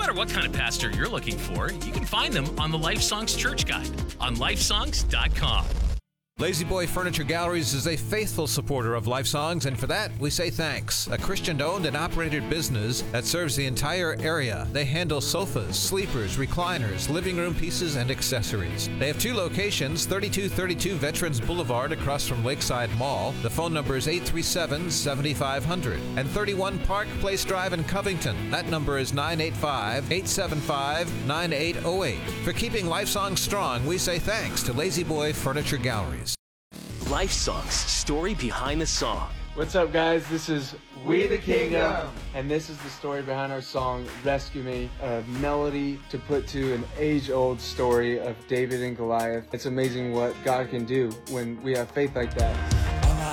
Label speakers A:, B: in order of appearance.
A: matter what kind of pastor you're looking for, you can find them on the Life Songs Church Guide on lifesongs.com.
B: Lazy Boy Furniture Galleries is a faithful supporter of Life Songs, and for that, we say thanks. A Christian-owned and operated business that serves the entire area. They handle sofas, sleepers, recliners, living room pieces, and accessories. They have 2 locations, 3232 Veterans Boulevard across from Lakeside Mall. The phone number is 837-7500. And 31 Park Place Drive in Covington. That number is 985-875-9808. For keeping Life Songs strong, we say thanks to Lazy Boy Furniture Galleries.
C: Life Songs, story behind the song.
D: What's up, guys? This is We the Kingdom, and this is the story behind our song, Rescue Me, a melody to put to an age-old story of David and Goliath. It's amazing what God can do when we have faith like that.